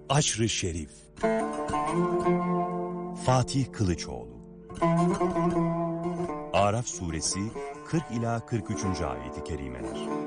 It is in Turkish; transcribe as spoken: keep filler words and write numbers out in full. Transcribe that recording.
Aşr-ı Şerif. Fatih Kılıçoğlu. Araf suresi kırk ila kırk üçüncü ayeti kerimeler.